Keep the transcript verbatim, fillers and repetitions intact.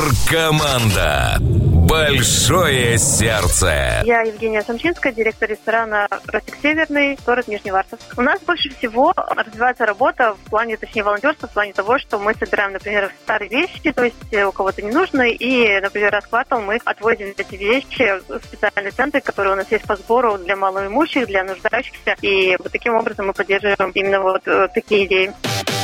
Суперкоманда. Большое сердце. Я Евгения Самчинская, директор ресторана «Ростик Северный», город Нижневартовск. У нас больше всего развивается работа в плане, точнее, волонтерства, в плане того, что мы собираем, например, старые вещи, то есть у кого-то не нужны, и, например, раз в квартал мы отвозим эти вещи в специальные центры, которые у нас есть по сбору для малоимущих, для нуждающихся, и вот таким образом мы поддерживаем именно вот такие идеи.